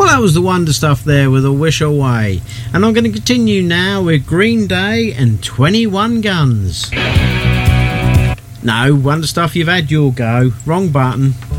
Well, that was the Wonder Stuff there with A Wish Away. And I'm going to continue now with Green Day and 21 Guns. No, Wonder Stuff, you've had your go. Wrong button.